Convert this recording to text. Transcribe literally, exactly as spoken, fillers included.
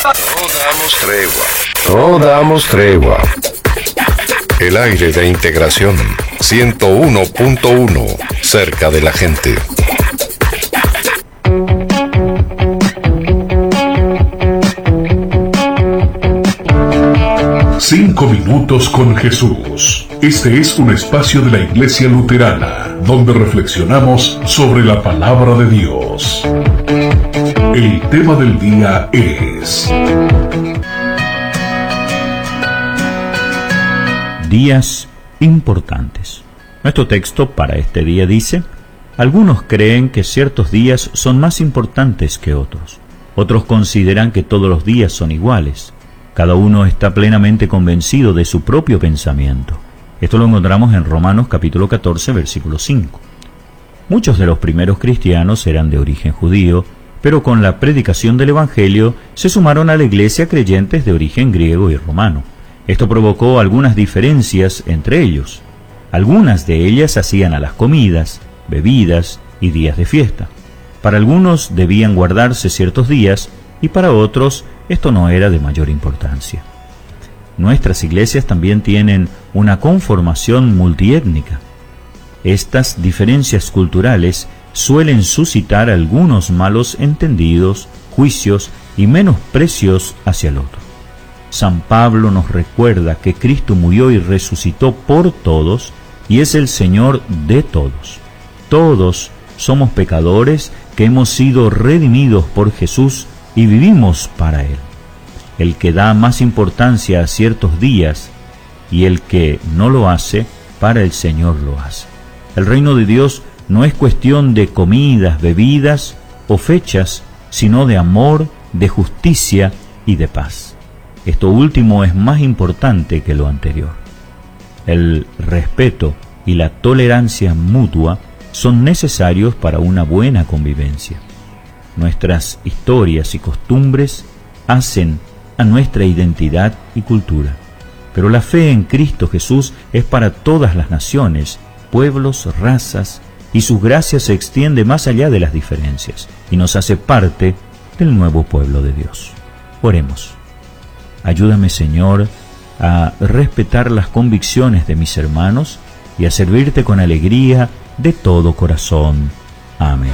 No damos tregua. No damos tregua. El aire de integración. ciento uno punto uno. Cerca de la gente. Cinco minutos con Jesús. Este es un espacio de la Iglesia Luterana, donde reflexionamos sobre la palabra de Dios. El tema del día es... Días importantes. Nuestro texto para este día dice: algunos creen que ciertos días son más importantes que otros. Otros consideran que todos los días son iguales. Cada uno está plenamente convencido de su propio pensamiento. Esto lo encontramos en Romanos capítulo catorce, versículo cinco. Muchos de los primeros cristianos eran de origen judío, pero con la predicación del Evangelio se sumaron a la iglesia creyentes de origen griego y romano. Esto provocó algunas diferencias entre ellos. Algunas de ellas hacían a las comidas, bebidas y días de fiesta. Para algunos debían guardarse ciertos días y para otros esto no era de mayor importancia. Nuestras iglesias también tienen una conformación multiétnica. Estas diferencias culturales suelen suscitar algunos malos entendidos, juicios y menosprecios hacia el otro. San Pablo nos recuerda que Cristo murió y resucitó por todos y es el Señor de todos. Todos somos pecadores que hemos sido redimidos por Jesús y vivimos para Él. El que da más importancia a ciertos días y el que no lo hace, para el Señor lo hace. El reino de Dios no es cuestión de comidas, bebidas o fechas, sino de amor, de justicia y de paz. Esto último es más importante que lo anterior. El respeto y la tolerancia mutua son necesarios para una buena convivencia. Nuestras historias y costumbres hacen a nuestra identidad y cultura. Pero la fe en Cristo Jesús es para todas las naciones, pueblos, razas, y su gracia se extiende más allá de las diferencias y nos hace parte del nuevo pueblo de Dios. Oremos. Ayúdame, Señor, a respetar las convicciones de mis hermanos y a servirte con alegría de todo corazón. Amén.